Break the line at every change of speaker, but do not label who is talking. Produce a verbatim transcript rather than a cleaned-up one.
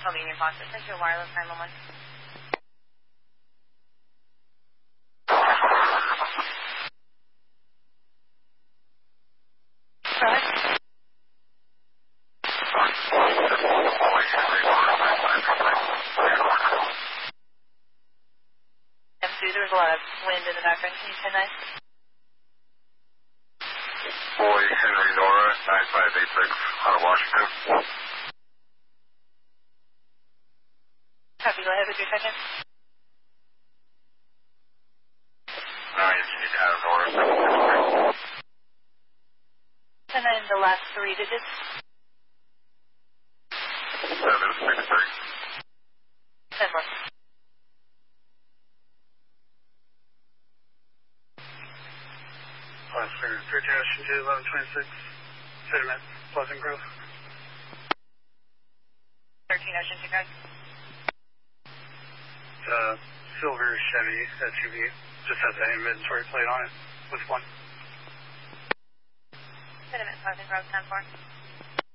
Central Union Foster, Central Wireless nine one one. Go ahead. M two, there was a lot of wind in the background. Can you turn that?
Boy, Henry Nora, nine five eight six, out of Washington.
Copy, go ahead with your second.
nine, you need Adam Nora, seven six three.
And then the last three digits.
seven six three.
ten more.
Last figure, thirteen Ocean two, eleven twenty-six, Sediment, Pleasant Grove.
thirteen Ocean two, guys.
Uh, silver Chevy S U V, just has an inventory plate on it, with one.
Sediment, Pleasant Grove, ten four.